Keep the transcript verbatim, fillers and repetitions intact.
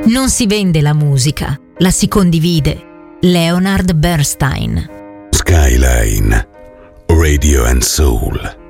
Non si vende la musica, la si condivide. Leonard Bernstein. Skyline, Radio and Soul.